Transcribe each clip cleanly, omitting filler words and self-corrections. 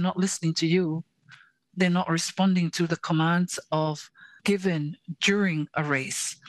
not listening to you. They're not responding to the commands of given during a race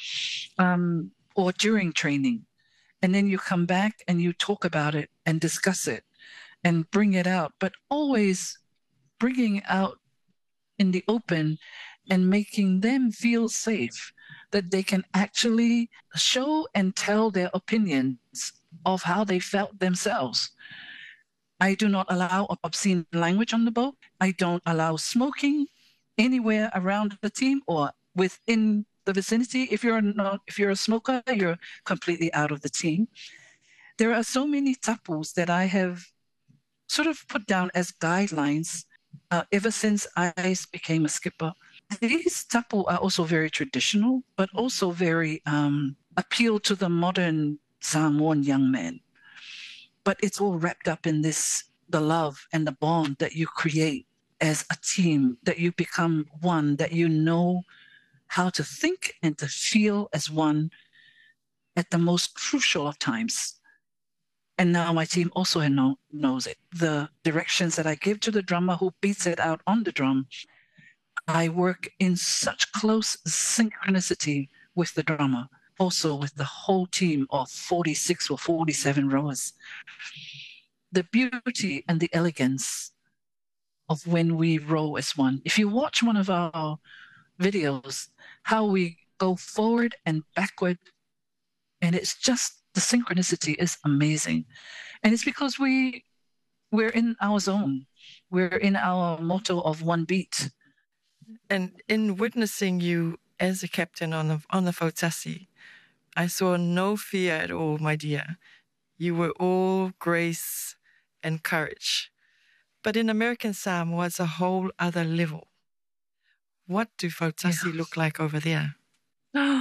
or during training. And then you come back and you talk about it and discuss it and bring it out, but always bringing out in the open and making them feel safe, that they can actually show and tell their opinions of how they felt themselves. I do not allow obscene language on the boat. I don't allow smoking anywhere around the team or within the vicinity. If you're a smoker, you're completely out of the team. There are so many tapus that I have sort of put down as guidelines ever since I became a skipper. These tapu are also very traditional, but also very appeal to the modern Samoan young man. But it's all wrapped up in the love and the bond that you create as a team, that you become one, that you know how to think and to feel as one at the most crucial of times. And now my team also knows it. The directions that I give to the drummer who beats it out on the drum, I work in such close synchronicity with the drummer, also with the whole team of 46 or 47 rowers. The beauty and the elegance of when we row as one. If you watch one of our videos, how we go forward and backward, and it's just, the synchronicity is amazing. And it's because we're in our zone. We're in our motto of one beat. And in witnessing you as a captain on the Fautasi, I saw no fear at all, my dear. You were all grace and courage. But in American Samoa, it's a whole other level. What do Fautasi look like over there? Oh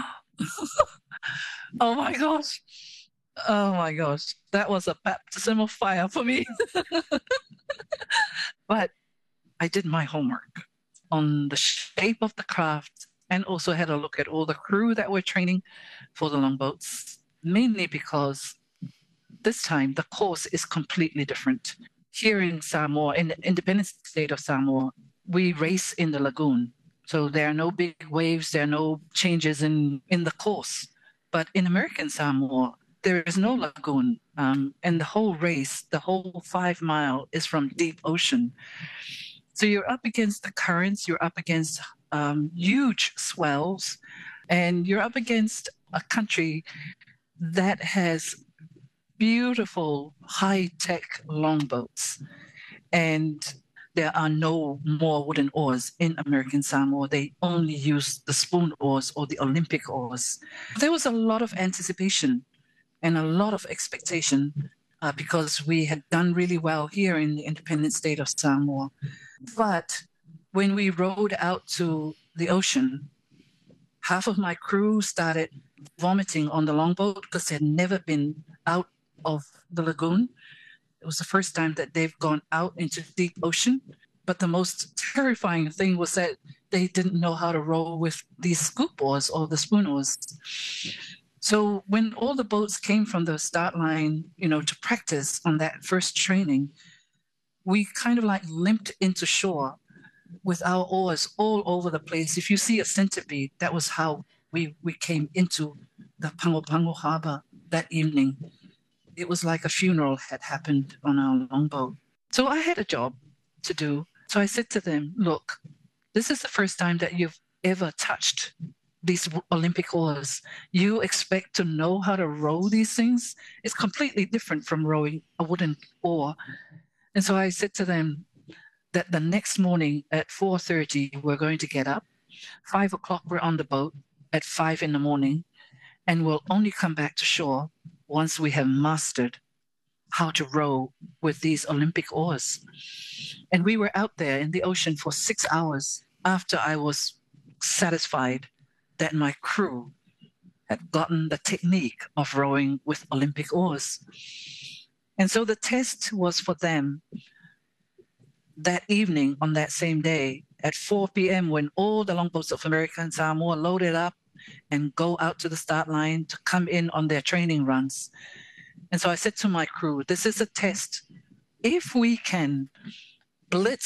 my gosh. Oh my gosh. That was a baptism of fire for me. But I did my homework on the shape of the craft and also had a look at all the crew that were training for the longboats, mainly because this time the course is completely different. Here in Samoa, in the independent state of Samoa, we race in the lagoon. So there are no big waves, there are no changes in the course. But in American Samoa, there is no lagoon. And the whole race, the whole 5 mile is from deep ocean. So you're up against the currents, you're up against huge swells, and you're up against a country that has beautiful high-tech longboats. And there are no more wooden oars in American Samoa. They only use the spoon oars or the Olympic oars. There was a lot of anticipation and a lot of expectation because we had done really well here in the independent state of Samoa. But when we rowed out to the ocean, half of my crew started vomiting on the longboat because they'd never been out of the lagoon. It was the first time that they've gone out into deep ocean. But the most terrifying thing was that they didn't know how to row with these scoop oars or the spoon oars. So when all the boats came from the start line, to practice on that first training, we kind of like limped into shore with our oars all over the place. If you see a centipede, that was how we came into the Pangopango Harbor that evening. It was like a funeral had happened on our longboat. So I had a job to do. So I said to them, look, this is the first time that you've ever touched these Olympic oars. You expect to know how to row these things? It's completely different from rowing a wooden oar. And so I said to them that the next morning at 4:30, we're going to get up. 5 o'clock, we're on the boat at 5 in the morning, and we'll only come back to shore once we have mastered how to row with these Olympic oars. And we were out there in the ocean for 6 hours after I was satisfied that my crew had gotten the technique of rowing with Olympic oars. And so the test was for them that evening on that same day at 4 p.m. when all the longboats of American Samoa loaded up and go out to the start line to come in on their training runs. And so I said to my crew, this is a test. If we can blitz